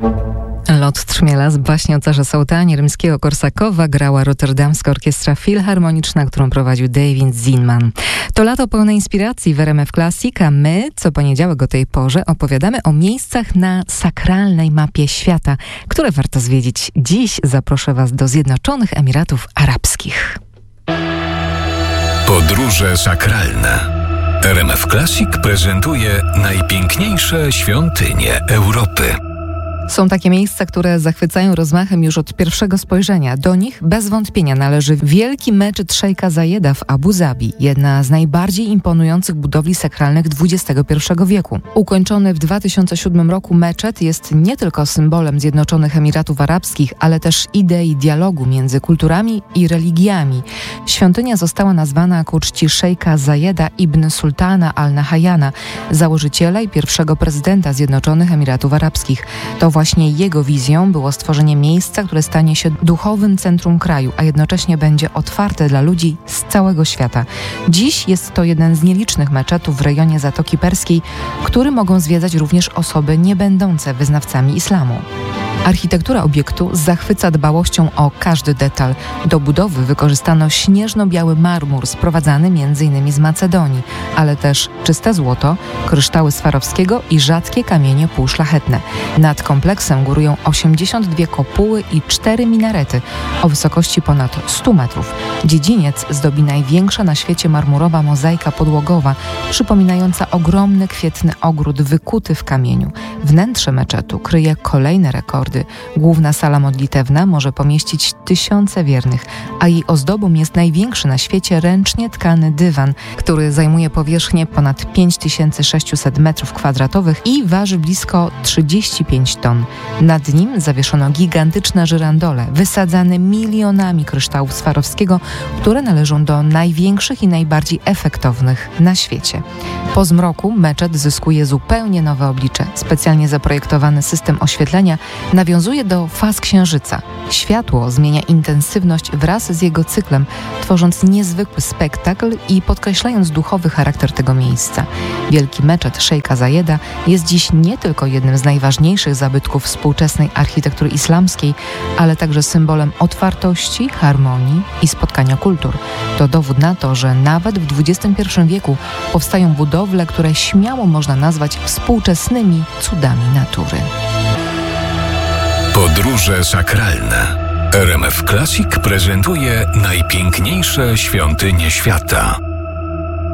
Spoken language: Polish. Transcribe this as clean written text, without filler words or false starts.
Lot Trzmiela z baśni o Carze Sołtanie rzymskiego Korsakowa grała rotterdamska orkiestra filharmoniczna, którą prowadził David Zinman. To lato pełne inspiracji w RMF Classic, a my co poniedziałek o tej porze opowiadamy o miejscach na sakralnej mapie świata, które warto zwiedzić. Dziś zaproszę Was do Zjednoczonych Emiratów Arabskich. Podróże sakralne. RMF Classic prezentuje najpiękniejsze świątynie Europy. Są takie miejsca, które zachwycają rozmachem już od pierwszego spojrzenia. Do nich bez wątpienia należy wielki meczet Szejka Zajeda w Abu Zabi, jedna z najbardziej imponujących budowli sakralnych XXI wieku. Ukończony w 2007 roku meczet jest nie tylko symbolem Zjednoczonych Emiratów Arabskich, ale też idei dialogu między kulturami i religiami. Świątynia została nazwana ku czci szejka Zajeda ibn Sultana al-Nahyana, założyciela i pierwszego prezydenta Zjednoczonych Emiratów Arabskich. To właśnie jego wizją było stworzenie miejsca, które stanie się duchowym centrum kraju, a jednocześnie będzie otwarte dla ludzi z całego świata. Dziś jest to jeden z nielicznych meczetów w rejonie Zatoki Perskiej, który mogą zwiedzać również osoby nie będące wyznawcami islamu. Architektura obiektu zachwyca dbałością o każdy detal. Do budowy wykorzystano śnieżno-biały marmur sprowadzany m.in. z Macedonii, ale też czyste złoto, kryształy Swarowskiego i rzadkie kamienie półszlachetne. Nad kompleksem górują 82 kopuły i 4 minarety o wysokości ponad 100 metrów. Dziedziniec zdobi największa na świecie marmurowa mozaika podłogowa, przypominająca ogromny kwietny ogród wykuty w kamieniu. Wnętrze meczetu kryje kolejne rekordy. Główna sala modlitewna może pomieścić tysiące wiernych, a jej ozdobą jest największy na świecie ręcznie tkany dywan, który zajmuje powierzchnię ponad 5600 m2 i waży blisko 35 ton. Nad nim zawieszono gigantyczne żyrandole, wysadzane milionami kryształów Swarowskiego, które należą do największych i najbardziej efektownych na świecie. Po zmroku meczet zyskuje zupełnie nowe oblicze. Specjalnie zaprojektowany system oświetlenia nawiązuje do faz księżyca. Światło zmienia intensywność wraz z jego cyklem, tworząc niezwykły spektakl i podkreślając duchowy charakter tego miejsca. Wielki meczet Szejka Zajeda jest dziś nie tylko jednym z najważniejszych zabytków współczesnej architektury islamskiej, ale także symbolem otwartości, harmonii i spotkania kultur. To dowód na to, że nawet w XXI wieku powstają budowle, które śmiało można nazwać współczesnymi cudami natury. Podróże sakralne. RMF Classic prezentuje najpiękniejsze świątynie świata.